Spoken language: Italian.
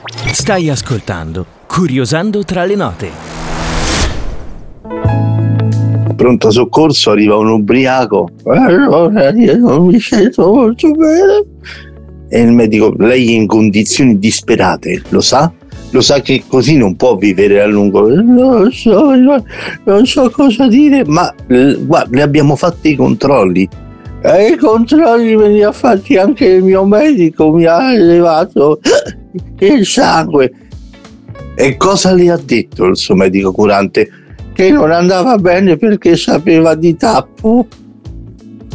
Stai ascoltando Curiosando tra le note. Pronto soccorso, arriva un ubriaco. Allora, io non mi sento molto bene. E il medico, lei è in condizioni disperate, lo sa? Lo sa che così non può vivere a lungo. Non so cosa dire, ma guarda, le abbiamo fatto i controlli. E i controlli me li ha fatti anche il mio medico, mi ha elevato il sangue. E cosa le ha detto il suo medico curante? Che non andava bene perché sapeva di tappo.